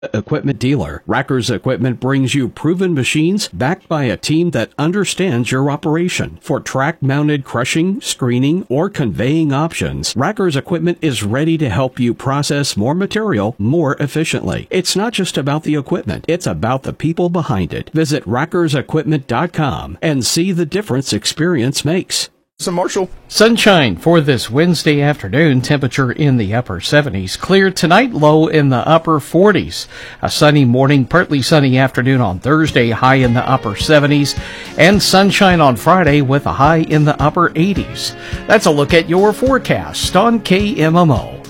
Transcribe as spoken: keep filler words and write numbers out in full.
Equipment dealer. Rackers Equipment brings you proven machines backed by a team that understands your operation. For track-mounted crushing, screening, or conveying options, Rackers Equipment is ready to help you process more material more efficiently. It's not just about the equipment, it's about the people behind it. Visit rackers equipment dot com and see the difference experience makes. So Marshall. Sunshine for this Wednesday afternoon, temperature in the upper seventies. Clear tonight, low in the upper forties. A sunny morning, partly sunny afternoon on Thursday, high in the upper seventies. And sunshine on Friday with a high in the upper eighties. That's a look at your forecast on K M M O.